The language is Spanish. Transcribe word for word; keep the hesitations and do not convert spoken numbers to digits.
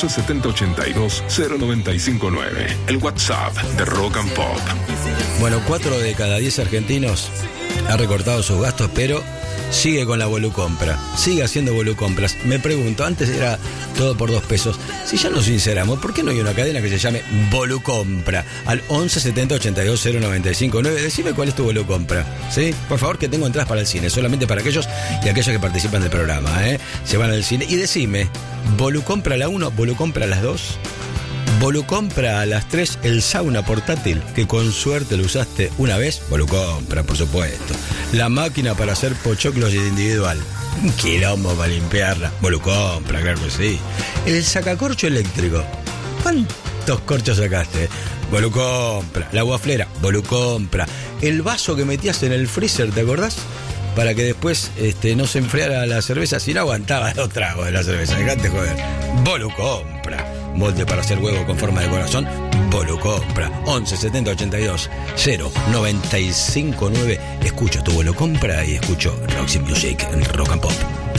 once setenta ochenta y dos cero noventa y cinco nueve. El WhatsApp de Rock and Pop. Bueno, cuatro de cada diez argentinos ha recortado sus gastos, pero sigue con la Volucompra, sigue haciendo Volucompras. Me pregunto, antes era todo por dos pesos. Si ya nos sinceramos, ¿por qué no hay una cadena que se llame Volucompra? Al once setenta ochenta y dos cero noventa y cinco nueve, decime cuál es tu Volucompra, ¿sí? Por favor, que tengo entradas para el cine, solamente para aquellos y aquellas que participan del programa, ¿eh? Se van al cine y decime, ¿Volucompra a la uno, Volucompra a las dos? Volucompra a las tres, el sauna portátil, que con suerte lo usaste una vez, Volucompra, por supuesto. La máquina para hacer pochoclos individual, un quilombo para limpiarla, Volucompra, claro que sí. El sacacorcho eléctrico, ¿cuántos corchos sacaste? Volucompra. La guaflera, Volucompra. El vaso que metías en el freezer, ¿te acordás? Para que después este, no se enfriara la cerveza, si no aguantaba los tragos de la cerveza, dejate joder. Volucompra. Molde para hacer huevo con forma de corazón, Volucompra. Once setenta ochenta y dos cero noventa y cinco nueve. Escucho tu Volucompra y escucho Roxy Music en Rock and Pop.